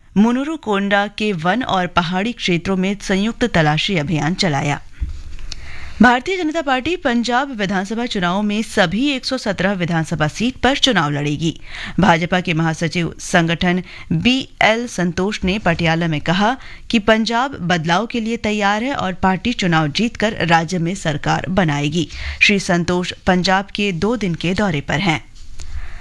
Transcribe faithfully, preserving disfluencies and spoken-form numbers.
मुनुरुकोंडा के वन और पहाड़ी क्षेत्रों में संयुक्त तलाशी अभियान चलाया। भारतीय जनता पार्टी पंजाब विधानसभा चुनाव में सभी एक सौ सत्रह विधानसभा सीट पर चुनाव लड़ेगी। भाजपा के महासचिव संगठन बी एल संतोष ने पटियाला में कहा कि पंजाब बदलाव के लिए तैयार है और पार्टी चुनाव जीतकर राज्य में सरकार बनाएगी। श्री संतोष पंजाब के दो दिन के दौरे पर हैं।